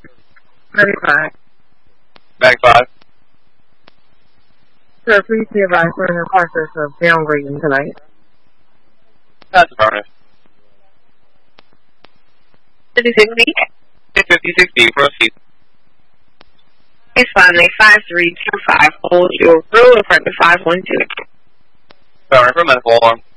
95. 95. Sir, please be advised we're in the process of downgrading tonight. That's affirmative. 5060. 5060, proceed. It's 58325 Old York Road, apartment 512. Affirmative for medical alarm.